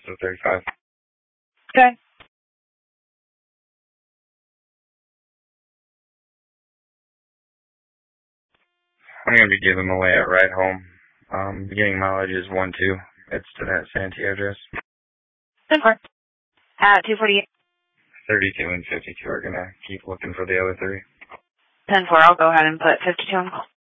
of 35. Okay. I'm going to be giving away a ride home. Beginning mileage is 12. It's to that Santee address. 10-4. At 248. 32 and 52 are going to keep looking for the other three. 10-4. I'll go ahead and put 52 on call.